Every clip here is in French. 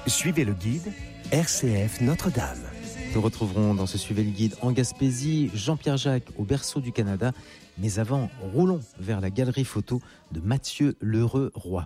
Suivez le guide RCF Notre-Dame. Nous retrouverons dans ce Suivez le guide en Gaspésie Jean-Pierre Jacques au berceau du Canada. Mais avant, roulons vers la galerie photo de Mathieu L'Heureux-Roy.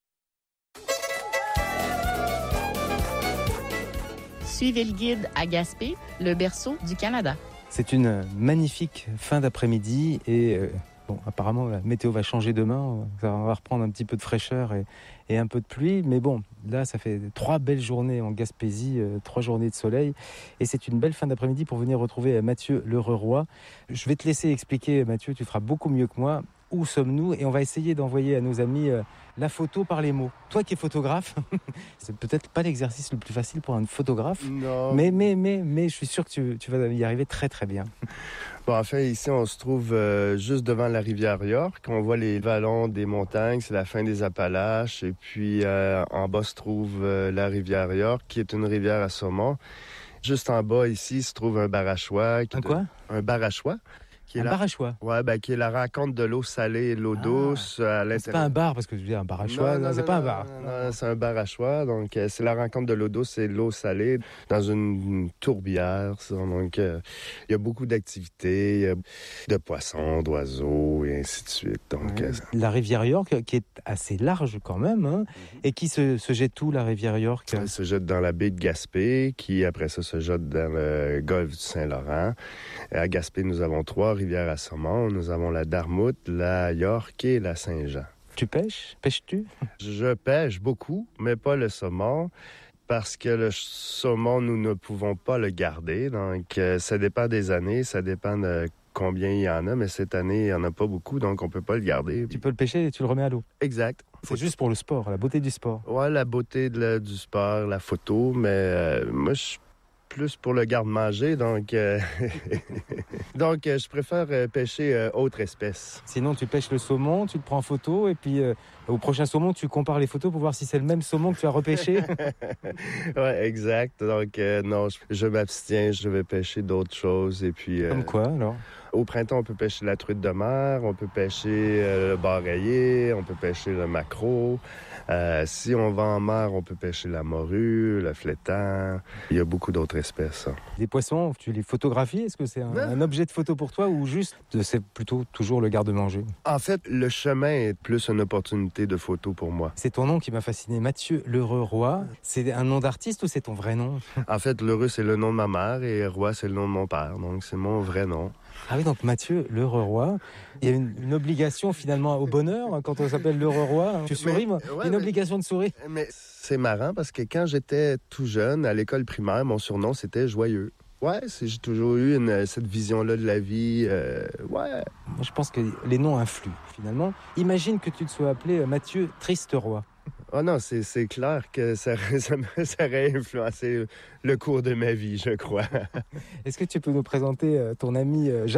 Suivez le guide à Gaspé, le berceau du Canada. C'est une magnifique fin d'après-midi et apparemment la météo va changer demain. On va reprendre un petit peu de fraîcheur et un peu de pluie. Mais bon, là ça fait 3 belles journées en Gaspésie, 3 journées de soleil. Et c'est une belle fin d'après-midi pour venir retrouver Mathieu L'Heureux-Roy. Je vais te laisser expliquer, Mathieu, tu feras beaucoup mieux que moi. Où sommes-nous? Et on va essayer d'envoyer à nos amis la photo par les mots. Toi qui es photographe, c'est peut-être pas l'exercice le plus facile pour un photographe. Non. Mais je suis sûr que tu vas y arriver très très bien. Bon, en fait, ici, on se trouve juste devant la rivière York. On voit les vallons des montagnes, c'est la fin des Appalaches. Et puis, en bas se trouve la rivière York, qui est une rivière à saumon. Juste en bas, ici, se trouve un barachois. Un quoi? Un barachois. Un barachois? Ouais, qui est la rencontre de l'eau salée et de l'eau douce à l'intérieur. C'est pas un bar, parce que je veux dire, un barachois, non, c'est pas un bar. Non, c'est un barachois. Donc, c'est la rencontre de l'eau douce et de l'eau salée dans une tourbière. Donc, il y a beaucoup d'activités, de poissons, d'oiseaux et ainsi de suite. Donc, la rivière York, qui est assez large quand même, hein, et qui se jette où, la rivière York? Elle se jette dans la baie de Gaspé, qui après ça se jette dans le golfe du Saint-Laurent. À Gaspé, nous avons 3 rivières à saumon. Nous avons la Dartmouth, la York et la Saint-Jean. Tu pêches? Pêches-tu? Je pêche beaucoup, mais pas le saumon. Parce que le saumon, nous ne pouvons pas le garder. Donc, ça dépend des années, ça dépend de combien il y en a. Mais cette année, il n'y en a pas beaucoup, donc on ne peut pas le garder. Tu peux le pêcher et tu le remets à l'eau? Exact. C'est juste pour le sport, la beauté du sport. Ouais, la beauté du sport, la photo. Mais moi, je suis plus pour le garde-manger, donc donc je préfère pêcher autre espèce. Sinon, tu pêches le saumon, tu le prends en photo, et puis au prochain saumon, tu compares les photos pour voir si c'est le même saumon que tu as repêché. Ouais, exact. Donc non, je m'abstiens, je vais pêcher d'autres choses. Et puis, Comme quoi, alors? Au printemps, on peut pêcher la truite de mer, on peut pêcher le bar rayé, on peut pêcher le maquereau. Si on va en mer, on peut pêcher la morue, le flétan. Il y a beaucoup d'autres espèces. Des poissons, tu les photographies? Est-ce que c'est un objet de photo pour toi ou juste c'est plutôt toujours le garde-manger? En fait, le chemin est plus une opportunité de photo pour moi. C'est ton nom qui m'a fasciné, Mathieu L'Heureux-Roy. C'est un nom d'artiste ou c'est ton vrai nom? En fait, L'Heureux, c'est le nom de ma mère et Roy, c'est le nom de mon père. Donc, c'est mon vrai nom. Ah oui, donc Mathieu L'Heureux-Roy. Il y a une obligation finalement au bonheur hein, quand on s'appelle L'Heureux-Roy. Tu souris, moi? Ouais, une obligation de sourire. Mais c'est marrant parce que quand j'étais tout jeune, à l'école primaire, mon surnom, c'était Joyeux. Ouais, j'ai toujours eu cette vision-là de la vie. Ouais. Moi, je pense que les noms influent, finalement. Imagine que tu te sois appelé Mathieu Triste-Roy. Oh non, c'est clair que ça aurait influencé le cours de ma vie, je crois. Est-ce que tu peux nous présenter ton ami